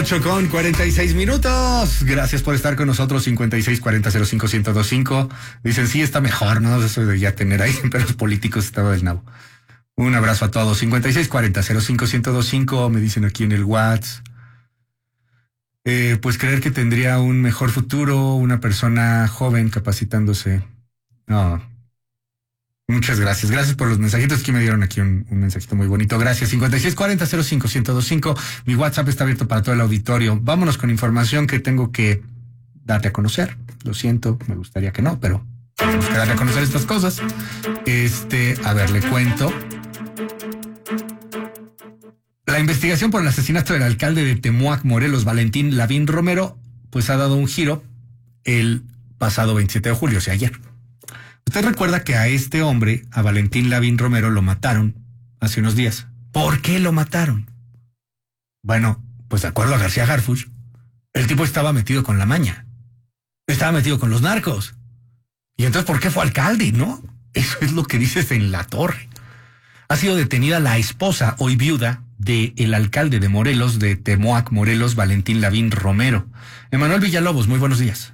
8:46. Gracias por estar con nosotros. 5640-05-1025. Dicen, sí, está mejor, ¿no? Eso de ya tener ahí siempre los políticos estaba del nabo. Un abrazo a todos. 5640-05-1025. Me dicen aquí en el WhatsApp. Pues creer que tendría un mejor futuro una persona joven capacitándose. No. Muchas gracias. Gracias por los mensajitos que me dieron aquí un mensajito muy bonito. Gracias. 5640-05-1025. Mi WhatsApp está abierto para todo el auditorio. Vámonos con información que tengo que darte a conocer. Lo siento, me gustaría que no, pero tenemos que darle a conocer estas cosas. A ver, le cuento. La investigación por el asesinato del alcalde de Temuac, Morelos, Valentín Lavín Romero, pues ha dado un giro el pasado 27 de julio, o sea, ayer. Usted recuerda que a este hombre, a Valentín Lavín Romero, lo mataron hace unos días. ¿Por qué lo mataron? Bueno, pues de acuerdo a García Harfuch, el tipo estaba metido con la maña. Estaba metido con los narcos. Y entonces, ¿por qué fue alcalde, no? Eso es lo que dices en la torre. Ha sido detenida la esposa, hoy viuda, del alcalde de Morelos, de Temuac, Morelos, Valentín Lavín Romero. Emanuel Villalobos, muy buenos días.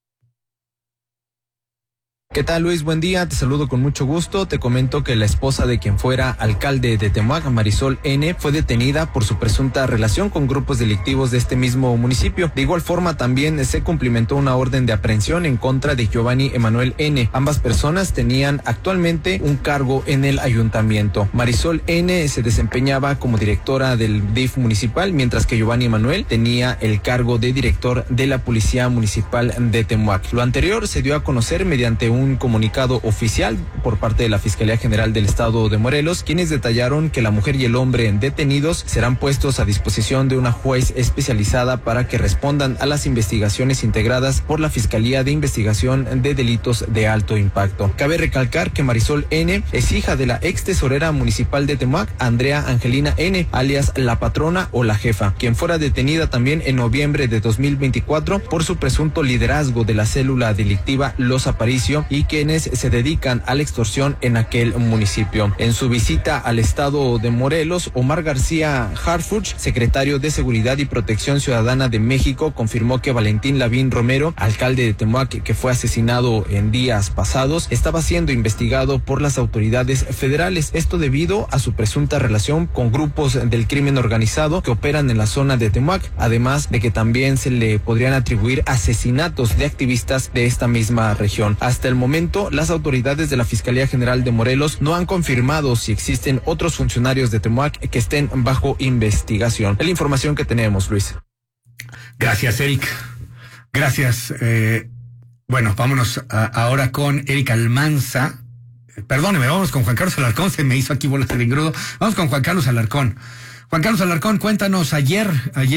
¿Qué tal, Luis? Buen día, te saludo con mucho gusto. Te comento que la esposa de quien fuera alcalde de Temuac, Marisol N., fue detenida por su presunta relación con grupos delictivos de este mismo municipio. De igual forma, también se cumplimentó una orden de aprehensión en contra de Giovanni Emanuel N. Ambas personas tenían actualmente un cargo en el ayuntamiento. Marisol N. se desempeñaba como directora del DIF municipal, mientras que Giovanni Emanuel tenía el cargo de director de la Policía Municipal de Temuac. Lo anterior se dio a conocer mediante un comunicado oficial por parte de la Fiscalía General del Estado de Morelos, quienes detallaron que la mujer y el hombre detenidos serán puestos a disposición de una juez especializada para que respondan a las investigaciones integradas por la Fiscalía de Investigación de Delitos de Alto Impacto. Cabe recalcar que Marisol N. es hija de la ex tesorera municipal de Temuac, Andrea Angelina N., alias la patrona o la jefa, quien fuera detenida también en noviembre de 2024 por su presunto liderazgo de la célula delictiva Los Aparicio y quienes se dedican a la extorsión en aquel municipio. En su visita al estado de Morelos, Omar García Harfuch, secretario de Seguridad y Protección Ciudadana de México, confirmó que Valentín Lavín Romero, alcalde de Temuac, que fue asesinado en días pasados, estaba siendo investigado por las autoridades federales. Esto debido a su presunta relación con grupos del crimen organizado que operan en la zona de Temuac, además de que también se le podrían atribuir asesinatos de activistas de esta misma región. Hasta el momento, las autoridades de la Fiscalía General de Morelos no han confirmado si existen otros funcionarios de Temuac que estén bajo investigación. Es la información que tenemos, Luis. Gracias, Eric. Gracias. Bueno, vámonos ahora con Eric Almanza. Perdóneme, vamos con Juan Carlos Alarcón. Se me hizo aquí bolas de engrudo. Vamos con Juan Carlos Alarcón. Juan Carlos Alarcón, cuéntanos, ayer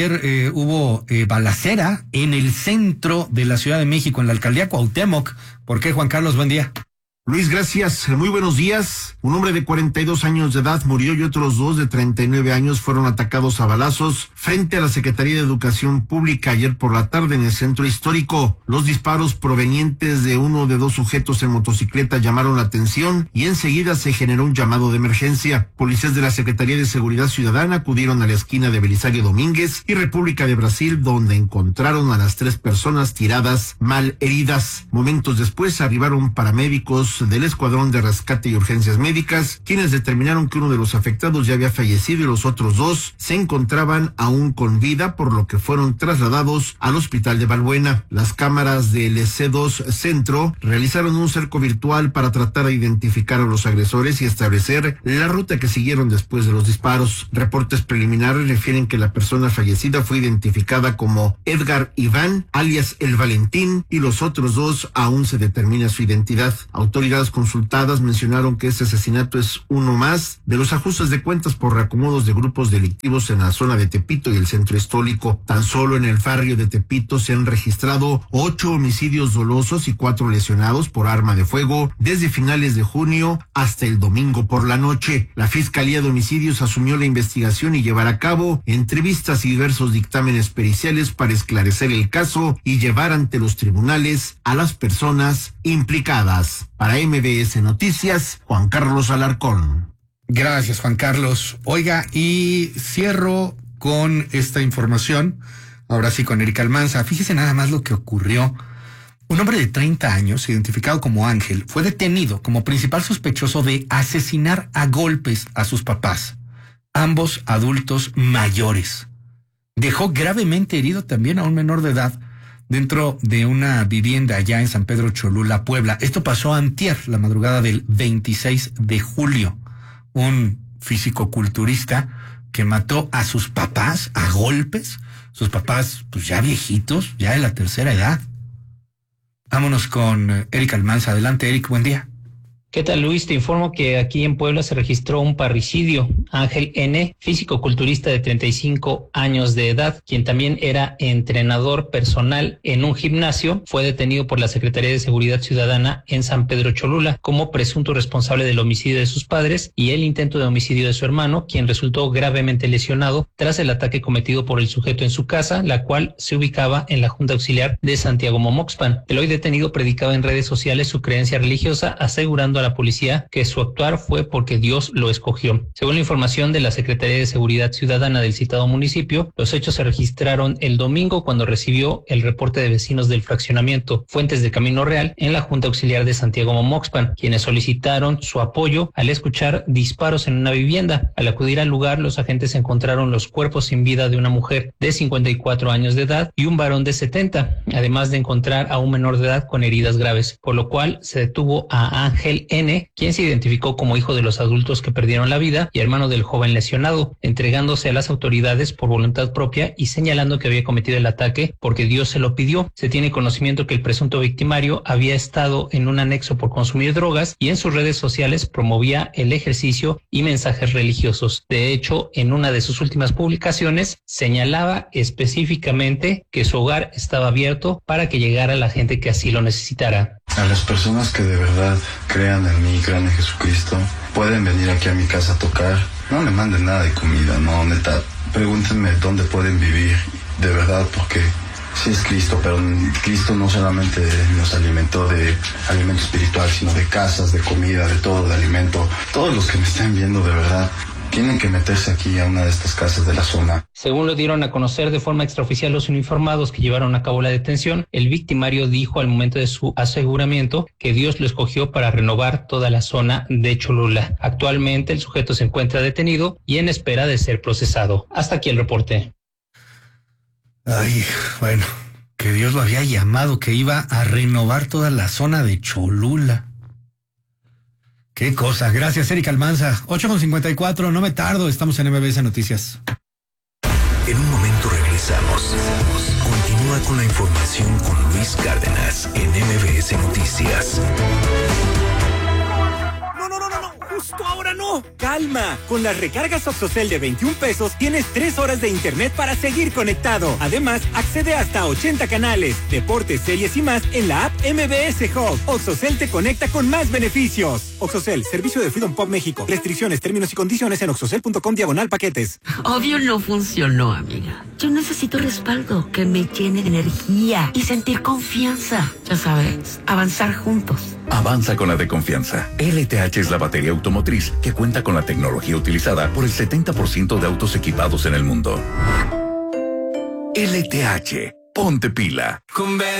hubo balacera en el centro de la Ciudad de México, en la alcaldía Cuauhtémoc. ¿Por qué, Juan Carlos? Buen día. Luis, gracias. Muy buenos días. Un hombre de 42 años de edad murió y otros dos de 39 años fueron atacados a balazos frente a la Secretaría de Educación Pública ayer por la tarde en el centro histórico. Los disparos provenientes de uno de dos sujetos en motocicleta llamaron la atención y enseguida se generó un llamado de emergencia. Policías de la Secretaría de Seguridad Ciudadana acudieron a la esquina de Belisario Domínguez y República de Brasil, donde encontraron a las tres personas tiradas mal heridas. Momentos después arribaron paramédicos del Escuadrón de Rescate y Urgencias Médicas, quienes determinaron que uno de los afectados ya había fallecido y los otros dos se encontraban aún con vida, por lo que fueron trasladados al hospital de Balbuena. Las cámaras del C2 Centro realizaron un cerco virtual para tratar de identificar a los agresores y establecer la ruta que siguieron después de los disparos. Reportes preliminares refieren que la persona fallecida fue identificada como Edgar Iván, alias El Valentín, y los otros dos aún se determina su identidad. Autoridades consultadas mencionaron que este asesinato es uno más de los ajustes de cuentas por reacomodos de grupos delictivos en la zona de Tepito y el centro histórico. Tan solo en el barrio de Tepito se han registrado 8 homicidios dolosos y 4 lesionados por arma de fuego desde finales de junio hasta el domingo por la noche. La Fiscalía de Homicidios asumió la investigación y llevará a cabo entrevistas y diversos dictámenes periciales para esclarecer el caso y llevar ante los tribunales a las personas implicadas. Para MBS Noticias, Juan Carlos Alarcón. Gracias, Juan Carlos. Oiga, y cierro con esta información. Ahora sí, con Erika Almanza. Fíjese nada más lo que ocurrió. Un hombre de 30 años, identificado como Ángel, fue detenido como principal sospechoso de asesinar a golpes a sus papás, ambos adultos mayores. Dejó gravemente herido también a un menor de edad dentro de una vivienda allá en San Pedro Cholula, Puebla. Esto pasó antier, la madrugada del 26 de julio. Un fisicoculturista que mató a sus papás a golpes. Sus papás, pues ya viejitos, ya de la tercera edad. Vámonos con Eric Almanza. Adelante, Eric, buen día. ¿Qué tal, Luis? Te informo que aquí en Puebla se registró un parricidio. Ángel N., físico-culturista de 35 años de edad, quien también era entrenador personal en un gimnasio, fue detenido por la Secretaría de Seguridad Ciudadana en San Pedro Cholula como presunto responsable del homicidio de sus padres y el intento de homicidio de su hermano, quien resultó gravemente lesionado tras el ataque cometido por el sujeto en su casa, la cual se ubicaba en la Junta Auxiliar de Santiago Momoxpan. El hoy detenido predicaba en redes sociales su creencia religiosa, asegurando a la policía que su actuar fue porque Dios lo escogió. Según la información de la Secretaría de Seguridad Ciudadana del citado municipio, los hechos se registraron el domingo cuando recibió el reporte de vecinos del fraccionamiento Fuentes de Camino Real en la Junta Auxiliar de Santiago Momoxpan, quienes solicitaron su apoyo al escuchar disparos en una vivienda. Al acudir al lugar, los agentes encontraron los cuerpos sin vida de una mujer de 54 años de edad y un varón de 70, además de encontrar a un menor de edad con heridas graves, por lo cual se detuvo a Ángel N., quien se identificó como hijo de los adultos que perdieron la vida y hermano del joven lesionado, entregándose a las autoridades por voluntad propia y señalando que había cometido el ataque porque Dios se lo pidió. Se tiene conocimiento que el presunto victimario había estado en un anexo por consumir drogas y en sus redes sociales promovía el ejercicio y mensajes religiosos. De hecho, en una de sus últimas publicaciones señalaba específicamente que su hogar estaba abierto para que llegara la gente que así lo necesitara. A las personas que de verdad crean en mí, crean en Jesucristo, pueden venir aquí a mi casa a tocar. No me manden nada de comida, no, neta. Pregúntenme dónde pueden vivir, de verdad, porque sí es Cristo, pero Cristo no solamente nos alimentó de alimento espiritual, sino de casas, de comida, de todo, de alimento. Todos los que me están viendo, de verdad, tienen que meterse aquí a una de estas casas de la zona. Según lo dieron a conocer de forma extraoficial los uniformados que llevaron a cabo la detención, el victimario dijo al momento de su aseguramiento que Dios lo escogió para renovar toda la zona de Cholula. Actualmente el sujeto se encuentra detenido y en espera de ser procesado. Hasta aquí el reporte. Ay, bueno, que Dios lo había llamado, que iba a renovar toda la zona de Cholula. Qué cosa. Gracias, Erika Almanza. 8:54, no me tardo. Estamos en MBS Noticias. En un momento regresamos. Continúa con la información con Luis Cárdenas en MBS Noticias. ¡Justo ahora no! ¡Calma! Con las recargas OXXOCEL de 21 pesos tienes 3 horas de internet para seguir conectado. Además, accede hasta 80 canales, deportes, series y más en la app MBS Hub. OXXOCEL te conecta con más beneficios. OXXOCEL, servicio de Freedom Pop México. Restricciones, términos y condiciones en oxxocel.com/paquetes. Obvio no funcionó, amiga. Yo necesito respaldo que me llene de energía y sentir confianza. Ya sabes, avanzar juntos. Avanza con la de confianza. LTH es la batería automotriz que cuenta con la tecnología utilizada por el 70% de autos equipados en el mundo. LTH, ponte pila.